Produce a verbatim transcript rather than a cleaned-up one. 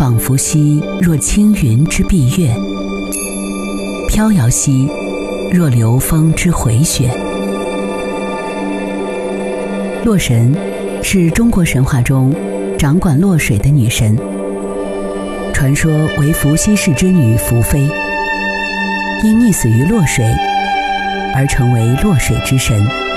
仿佛兮若轻云之蔽月，飘摇兮若流风之回旋。洛神是中国神话中掌管洛水的女神，传说为伏羲氏之女伏妃，因溺死于洛水而成为洛水之神。